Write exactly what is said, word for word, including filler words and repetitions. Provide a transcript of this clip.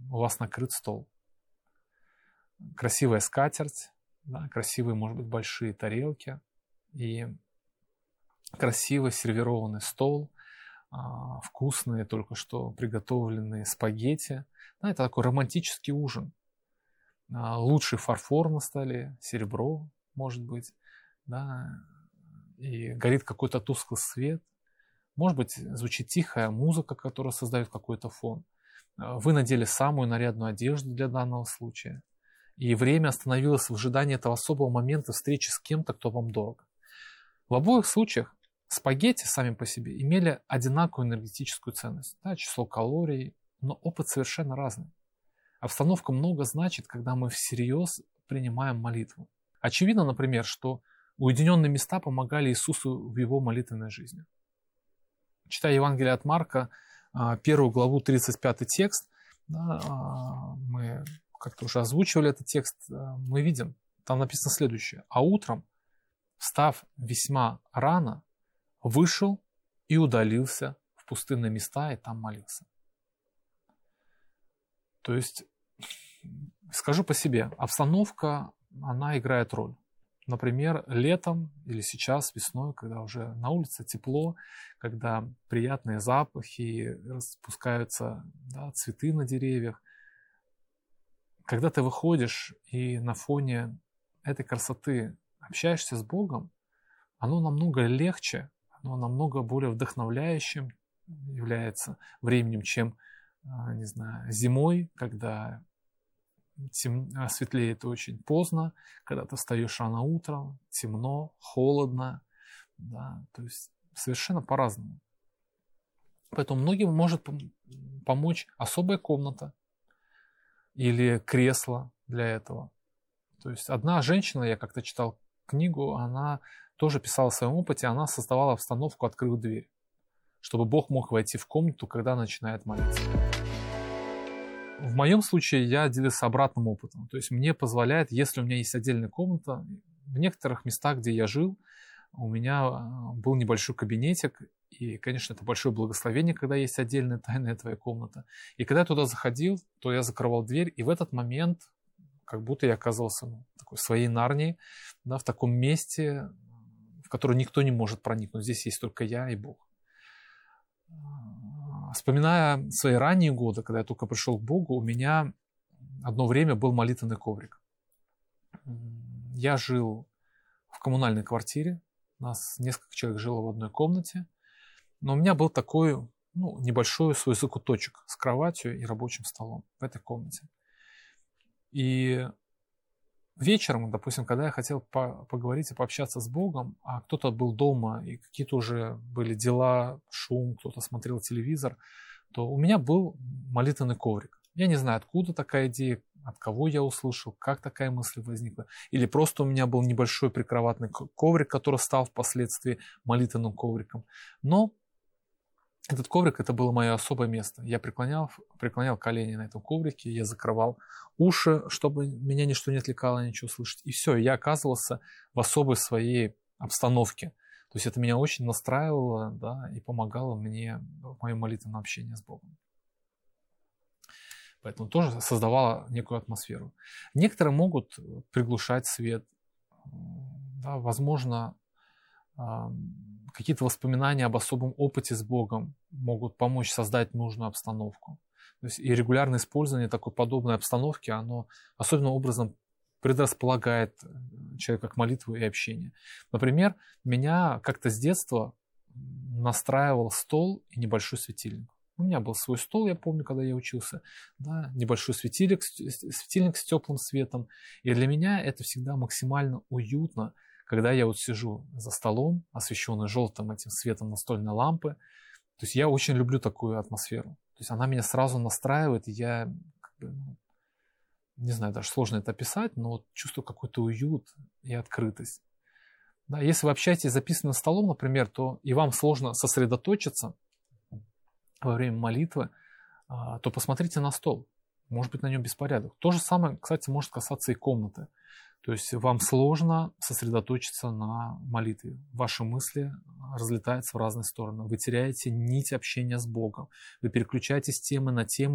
у вас накрыт стол. Красивая скатерть, да, красивые, может быть, большие тарелки и красиво сервированный стол, вкусные, только что приготовленные спагетти. Да, это такой романтический ужин. Лучший фарфор на столе, серебро, может быть, да, и горит какой-то тусклый свет. Может быть, звучит тихая музыка, которая создает какой-то фон. Вы надели самую нарядную одежду для данного случая. И время остановилось в ожидании этого особого момента встречи с кем-то, кто вам дорог. В обоих случаях спагетти сами по себе имели одинаковую энергетическую ценность, да, число калорий, но опыт совершенно разный. Обстановка много значит, когда мы всерьез принимаем молитву. Очевидно, например, что уединенные места помогали Иисусу в его молитвенной жизни. Читая Евангелие от Марка, первую главу, тридцать пятый текст, да, мы как-то уже озвучивали этот текст, мы видим, там написано следующее. «А утром, встав весьма рано, вышел и удалился в пустынные места, и там молился». То есть, скажу по себе, обстановка, она играет роль. Например, летом или сейчас, весной, когда уже на улице тепло, когда приятные запахи, распускаются, да, цветы на деревьях. Когда ты выходишь и на фоне этой красоты общаешься с Богом, оно намного легче, оно намного более вдохновляющим является временем, чем, не знаю, зимой, когда тем... светлеет очень поздно, когда ты встаешь рано утром, темно, холодно, да, то есть совершенно по-разному. Поэтому многим может помочь особая комната или кресло для этого. То есть одна женщина, я как-то читал книгу, она тоже писала о своем опыте, она создавала обстановку, открыв дверь, чтобы Бог мог войти в комнату, когда начинает молиться. В моем случае я делился обратным опытом. То есть мне позволяет, если у меня есть отдельная комната, в некоторых местах, где я жил, у меня был небольшой кабинетик, и, конечно, это большое благословение, когда есть отдельная тайная твоя комната. И когда я туда заходил, то я закрывал дверь, и в этот момент как будто я оказался, ну, в такой своей Нарнии, да, в таком месте, в которое никто не может проникнуть. Здесь есть только я и Бог. Вспоминая свои ранние годы, когда я только пришел к Богу, у меня одно время был молитвенный коврик. Я жил в коммунальной квартире, у нас несколько человек жило в одной комнате, но у меня был такой, ну, небольшой свой закуточек с кроватью и рабочим столом в этой комнате. И вечером, допустим, когда я хотел по- поговорить и пообщаться с Богом, а кто-то был дома, и какие-то уже были дела, шум, кто-то смотрел телевизор, то у меня был молитвенный коврик. Я не знаю, откуда такая идея, от кого я услышал, как такая мысль возникла. Или просто у меня был небольшой прикроватный коврик, который стал впоследствии молитвенным ковриком. Но этот коврик, это было мое особое место. Я преклонял, преклонял колени на этом коврике, я закрывал уши, чтобы меня ничто не отвлекало, ничего слышать. И все, я оказывался в особой своей обстановке. То есть это меня очень настраивало, да, и помогало мне в моем молитвенном общении с Богом. Поэтому тоже создавало некую атмосферу. Некоторые могут приглушать свет. Да, возможно, какие-то воспоминания об особом опыте с Богом могут помочь создать нужную обстановку. То есть и регулярное использование такой подобной обстановки, оно особенным образом предрасполагает человека к молитве и общению. Например, меня как-то с детства настраивал стол и небольшой светильник. У меня был свой стол, я помню, когда я учился, да, небольшой светильник, светильник с теплым светом. И для меня это всегда максимально уютно, когда я вот сижу за столом, освещенный желтым этим светом настольной лампы. То есть я очень люблю такую атмосферу. То есть она меня сразу настраивает, и я, как бы, ну, не знаю, даже сложно это описать, но вот чувствую какой-то уют и открытость. Да, если вы общаетесь за письменным столом, например, то и вам сложно сосредоточиться во время молитвы, то посмотрите на стол. Может быть, на нем беспорядок. То же самое, кстати, может касаться и комнаты. То есть вам сложно сосредоточиться на молитве. Ваши мысли разлетаются в разные стороны. Вы теряете нить общения с Богом. Вы переключаетесь с темы на тему.